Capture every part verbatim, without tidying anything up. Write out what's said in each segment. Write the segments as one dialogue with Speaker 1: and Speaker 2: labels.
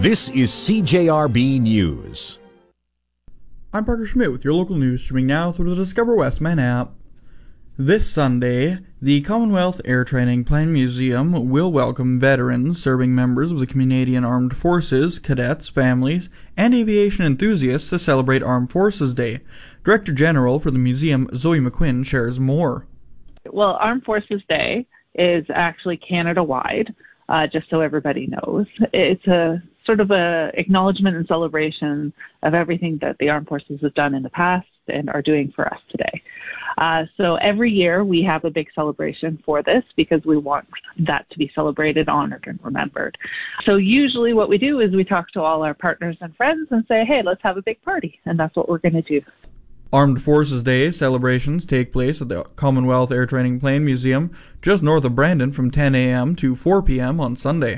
Speaker 1: This is C J R B News.
Speaker 2: I'm Parker Schmidt with your local news, streaming now through the Discover Westman app. This Sunday, the Commonwealth Air Training Plan Museum will welcome veterans serving members of the Canadian Armed Forces, cadets, families, and aviation enthusiasts to celebrate Armed Forces Day. Director General for the museum, Zoe McQuinn, shares more.
Speaker 3: Well, Armed Forces Day is actually Canada-wide, uh, just so everybody knows. It's a sort of a acknowledgement and celebration of everything that the Armed Forces have done in the past and are doing for us today. Uh, so every year we have a big celebration for this because we want that to be celebrated, honored, and remembered. So usually what we do is we talk to all our partners and friends and say, hey, let's have a big party. And that's what we're going to do.
Speaker 2: Armed Forces Day celebrations take place at the Commonwealth Air Training Plane Museum just north of Brandon from ten a.m. to four p.m. on Sunday.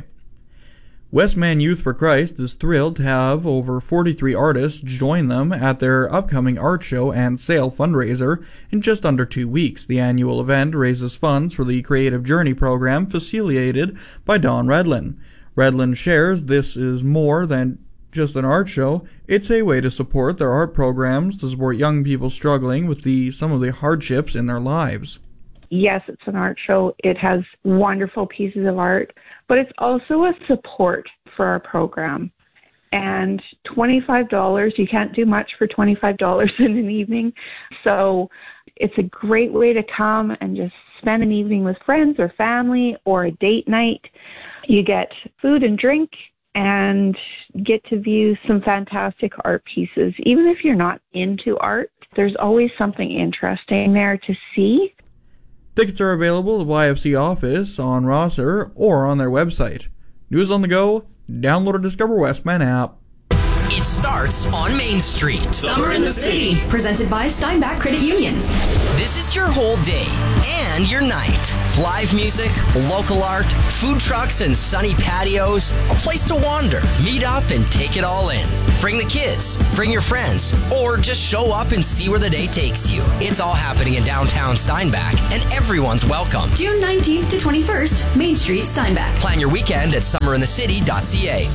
Speaker 2: Westman Youth for Christ is thrilled to have over forty-three artists join them at their upcoming art show and sale fundraiser in just under two weeks. The annual event raises funds for the Creative Journey program facilitated by Don Redlin. Redlin shares this is more than just an art show. It's a way to support their art programs to support young people struggling with the some of the hardships in their lives.
Speaker 4: Yes, it's an art show. It has wonderful pieces of art, but it's also a support for our program. And twenty-five dollars, you can't do much for twenty-five dollars in an evening. So it's a great way to come and just spend an evening with friends or family or a date night. You get food and drink and get to view some fantastic art pieces. Even if you're not into art, there's always something interesting there to see.
Speaker 2: Tickets are available at the Y F C office, on Rosser, or on their website. News on the go, download a Discover Westman app.
Speaker 5: It starts on Main Street.
Speaker 6: Summer in the City, presented by Steinbach Credit Union.
Speaker 5: This is your whole day and your night. Live music, local art, food trucks and sunny patios, a place to wander, meet up and take it all in. Bring the kids, bring your friends, or just show up and see where the day takes you. It's all happening in downtown Steinbach, and everyone's welcome.
Speaker 6: June nineteenth to twenty-first, Main Street, Steinbach.
Speaker 5: Plan your weekend at summer in the city dot c a.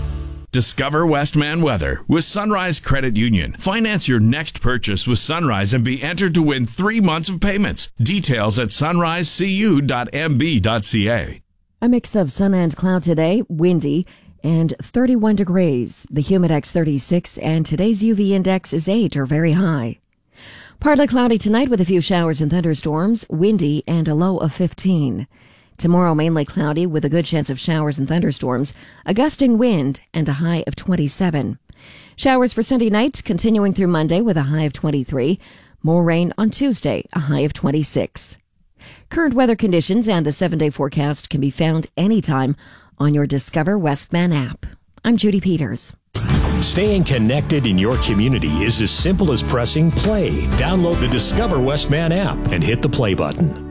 Speaker 7: Discover Westman weather with Sunrise Credit Union. Finance your next purchase with Sunrise and be entered to win three months of payments. Details at sunrise c u dot m b dot c a.
Speaker 8: A mix of sun and cloud today, windy, and thirty-one degrees. The Humidex thirty-six, and today's U V index is eight or very high. Partly cloudy tonight with a few showers and thunderstorms, windy, and a low of fifteen. Tomorrow, mainly cloudy with a good chance of showers and thunderstorms, a gusting wind, and a high of twenty-seven. Showers for Sunday night, continuing through Monday with a high of twenty-three. More rain on Tuesday, a high of twenty-six. Current weather conditions and the seven-day forecast can be found anytime on your Discover Westman app. I'm Judy Peters.
Speaker 9: Staying connected in your community is as simple as pressing play. Download the Discover Westman app and hit the play button.